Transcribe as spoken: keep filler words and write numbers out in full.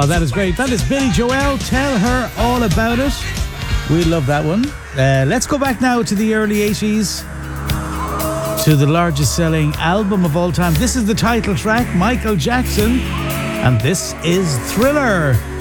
that is great. That is Billy Joel. Tell Her All About It. We love that one. Uh, let's go back now to the early eighties, to the largest selling album of all time. This is the title track, Michael Jackson, and this is Thriller.